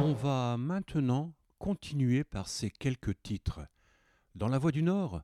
On va maintenant continuer par ces quelques titres. Dans La Voix du Nord,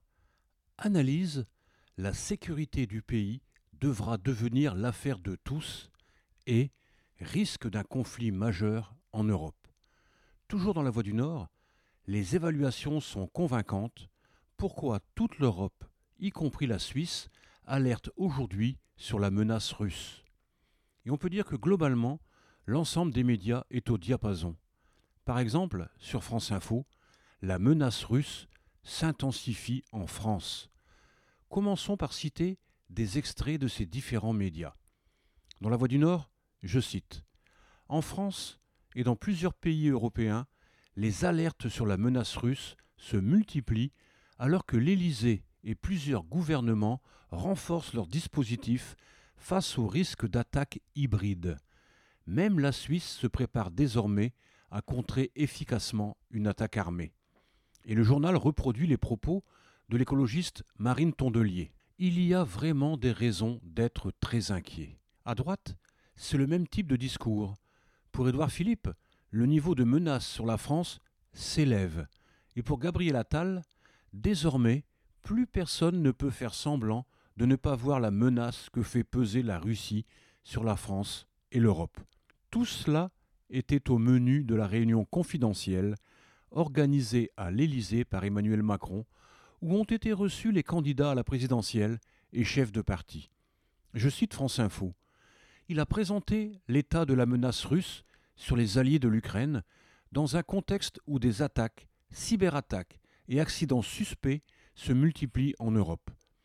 analyse, la sécurité du pays devra devenir l'affaire de tous et risque d'un conflit majeur en Europe. Toujours dans La Voix du Nord, les évaluations sont convaincantes. Pourquoi toute l'Europe, y compris la Suisse, alerte aujourd'hui sur la menace russe. Et on peut dire que globalement, l'ensemble des médias est au diapason. Par exemple, sur France Info, la menace russe s'intensifie en France. Commençons par citer des extraits de ces différents médias. Dans La Voix du Nord, je cite : En France et dans plusieurs pays européens, les alertes sur la menace russe se multiplient alors que l'Élysée et plusieurs gouvernements renforcent leurs dispositifs face au risque d'attaques hybrides. Même la Suisse se prépare désormais à contrer efficacement une attaque armée. Et le journal reproduit les propos de l'écologiste Marine Tondelier. Il y a vraiment des raisons d'être très inquiet. À droite, c'est le même type de discours. Pour Édouard Philippe, le niveau de menace sur la France s'élève. Et pour Gabriel Attal, désormais, plus personne ne peut faire semblant de ne pas voir la menace que fait peser la Russie sur la France et l'Europe. Tout cela était au menu de la réunion confidentielle organisée à l'Élysée par Emmanuel Macron, où ont été reçus les candidats à la présidentielle et chefs de parti. Je cite France Info. Il a présenté l'état de la menace russe sur les alliés de l'Ukraine dans un contexte où des attaques, cyberattaques et accidents suspects se multiplient en Europe.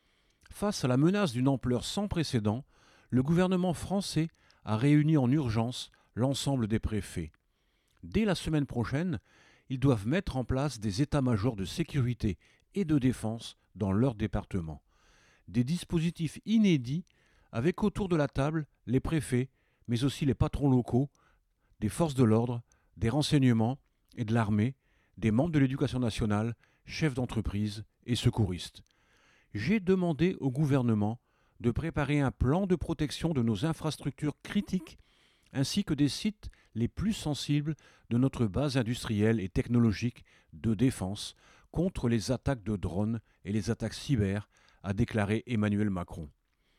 Face à la menace d'une ampleur sans précédent, le gouvernement français a réuni en urgence l'ensemble des préfets. Dès la semaine prochaine, ils doivent mettre en place des états-majors de sécurité et de défense dans leur département. Des dispositifs inédits avec autour de la table les préfets, mais aussi les patrons locaux, des forces de l'ordre, des renseignements et de l'armée, des membres de l'éducation nationale, chefs d'entreprise et secouristes. J'ai demandé au gouvernement de préparer un plan de protection de nos infrastructures critiques ainsi que des sites les plus sensibles de notre base industrielle et technologique de défense contre les attaques de drones et les attaques cyber, a déclaré Emmanuel Macron.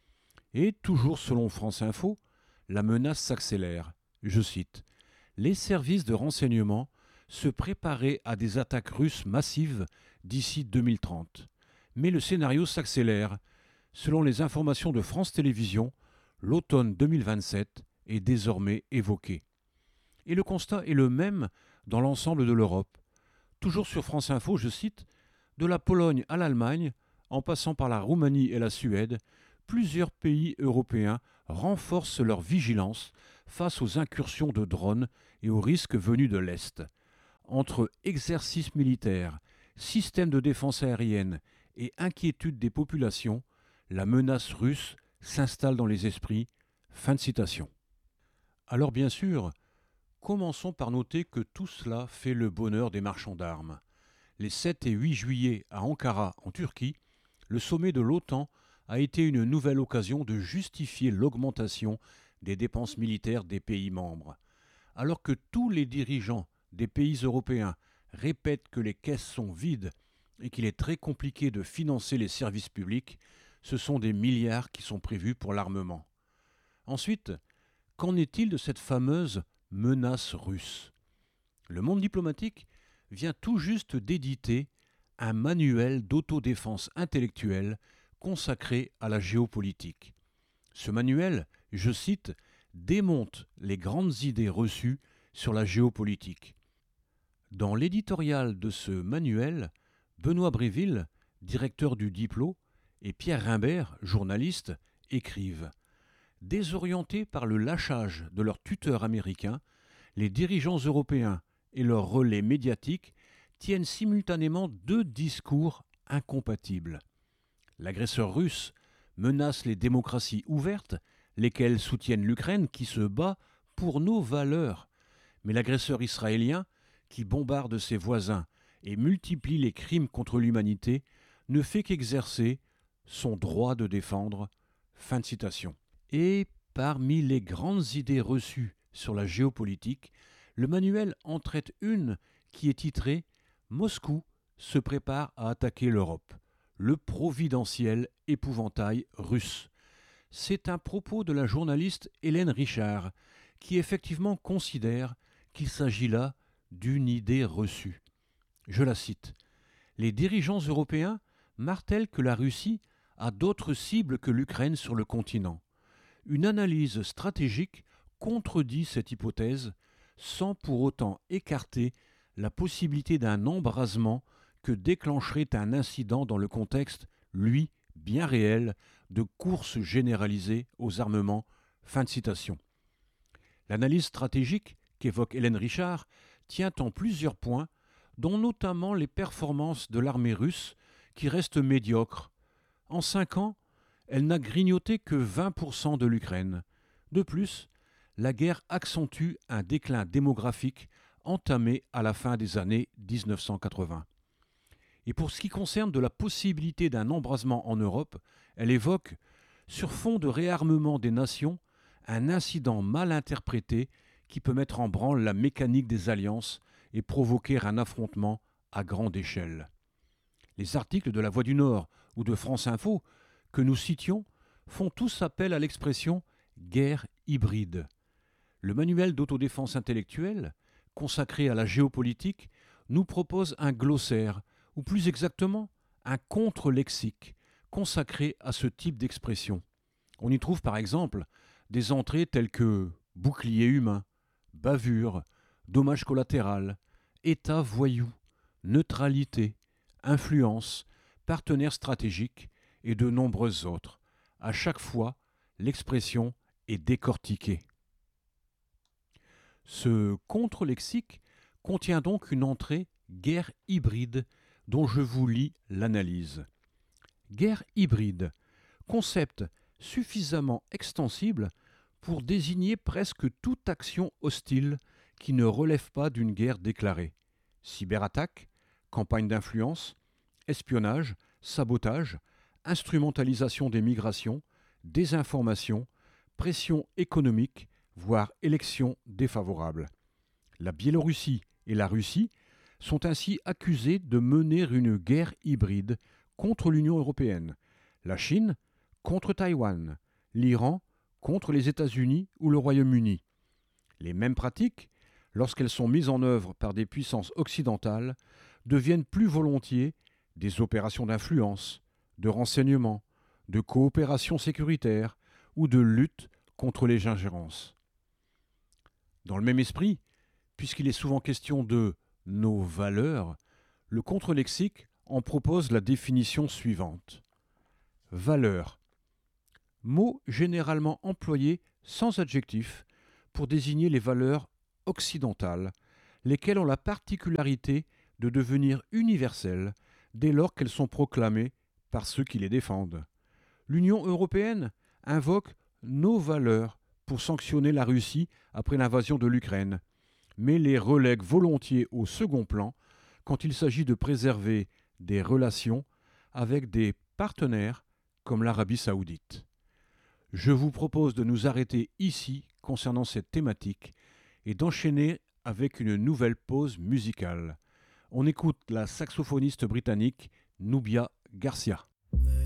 Et toujours selon France Info, la menace s'accélère. Je cite : Les services de renseignement se préparaient à des attaques russes massives d'ici 2030. Mais le scénario s'accélère. Selon les informations de France Télévisions, l'automne 2027 est désormais évoqué. Et le constat est le même dans l'ensemble de l'Europe. Toujours sur France Info, je cite : De la Pologne à l'Allemagne, en passant par la Roumanie et la Suède, plusieurs pays européens renforcent leur vigilance face aux incursions de drones et aux risques venus de l'Est. Entre exercices militaires, systèmes de défense aérienne et inquiétude des populations, la menace russe s'installe dans les esprits. Fin de citation. Alors bien sûr, commençons par noter que tout cela fait le bonheur des marchands d'armes. Les 7 et 8 juillet à Ankara, en Turquie, le sommet de l'OTAN a été une nouvelle occasion de justifier l'augmentation des dépenses militaires des pays membres. Alors que tous les dirigeants des pays européens répètent que les caisses sont vides et qu'il est très compliqué de financer les services publics, ce sont des milliards qui sont prévus pour l'armement. Ensuite, qu'en est-il de cette fameuse menace russe ? Le monde diplomatique vient tout juste d'éditer un manuel d'autodéfense intellectuelle consacré à la géopolitique. Ce manuel, je cite, démonte les grandes idées reçues sur la géopolitique. Dans l'éditorial de ce manuel, Benoît Bréville, directeur du Diplo, et Pierre Rimbert, journaliste, écrivent : Désorientés par le lâchage de leurs tuteurs américains, les dirigeants européens et leurs relais médiatiques tiennent simultanément deux discours incompatibles. L'agresseur russe menace les démocraties ouvertes, lesquelles soutiennent l'Ukraine qui se bat pour nos valeurs. Mais l'agresseur israélien, qui bombarde ses voisins et multiplie les crimes contre l'humanité, ne fait qu'exercer son droit de défendre. Fin de citation. Et parmi les grandes idées reçues sur la géopolitique, Le manuel en traite une qui est titrée « Moscou se prépare à attaquer l'Europe. Le providentiel épouvantail russe ». C'est un propos de la journaliste Hélène Richard, qui effectivement considère qu'il s'agit là d'une idée reçue. Je la cite. « Les dirigeants européens martèlent que la Russie a d'autres cibles que l'Ukraine sur le continent. Une analyse stratégique contredit cette hypothèse sans pour autant écarter la possibilité d'un embrasement que déclencherait un incident dans le contexte, lui, bien réel, de course généralisée aux armements. » Fin de citation. L'analyse stratégique qu'évoque Hélène Richard tient en plusieurs points, dont notamment les performances de l'armée russe qui restent médiocres. En 5 ans, elle n'a grignoté que 20% de l'Ukraine. De plus, la guerre accentue un déclin démographique entamé à la fin des années 1980. Et pour ce qui concerne de la possibilité d'un embrasement en Europe, elle évoque, sur fond de réarmement des nations, un incident mal interprété qui peut mettre en branle la mécanique des alliances et provoquer un affrontement à grande échelle. Les articles de La Voix du Nord ou de France Info que nous citions font tous appel à l'expression « guerre hybride ». Le manuel d'autodéfense intellectuelle, consacré à la géopolitique, nous propose un glossaire, ou plus exactement, un contre-lexique, consacré à ce type d'expression. On y trouve par exemple des entrées telles que bouclier humain, bavure, dommage collatéral, état voyou, neutralité, influence, partenaire stratégique et de nombreuses autres. À chaque fois, l'expression est décortiquée. Ce contre-lexique contient donc une entrée « guerre hybride » dont je vous lis l'analyse. Guerre hybride, concept suffisamment extensible pour désigner presque toute action hostile qui ne relève pas d'une guerre déclarée. Cyberattaque, campagne d'influence, espionnage, sabotage, instrumentalisation des migrations, désinformation, pression économique, voire élections défavorables. La Biélorussie et la Russie sont ainsi accusées de mener une guerre hybride contre l'Union européenne, la Chine contre Taïwan, l'Iran contre les États-Unis ou le Royaume-Uni. Les mêmes pratiques, lorsqu'elles sont mises en œuvre par des puissances occidentales, deviennent plus volontiers des opérations d'influence, de renseignement, de coopération sécuritaire ou de lutte contre les ingérences. Dans le même esprit, puisqu'il est souvent question de nos valeurs, le contre-lexique en propose la définition suivante. Valeur. Mot généralement employé sans adjectif pour désigner les valeurs occidentales, lesquelles ont la particularité de devenir universelles dès lors qu'elles sont proclamées par ceux qui les défendent. L'Union européenne invoque nos valeurs pour sanctionner la Russie après l'invasion de l'Ukraine, mais les relègue volontiers au second plan quand il s'agit de préserver des relations avec des partenaires comme l'Arabie saoudite. Je vous propose de nous arrêter ici concernant cette thématique et d'enchaîner avec une nouvelle pause musicale. On écoute la saxophoniste britannique Nubia Garcia.